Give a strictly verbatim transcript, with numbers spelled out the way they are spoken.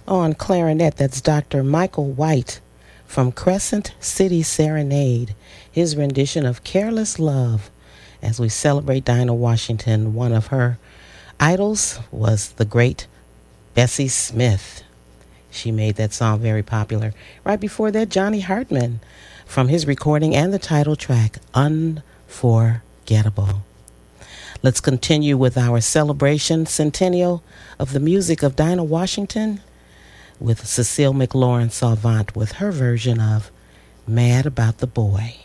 On clarinet, that's Doctor Michael White from Crescent City Serenade, his rendition of Careless Love. As we celebrate Dinah Washington, one of her idols was the great Bessie Smith. She made that song very popular. Right before that, Johnny Hartman from his recording and the title track, Unforgettable. Let's continue with our celebration centennial of the music of Dinah Washington with Cecile McLaurin Salvant with her version of Mad About the Boy.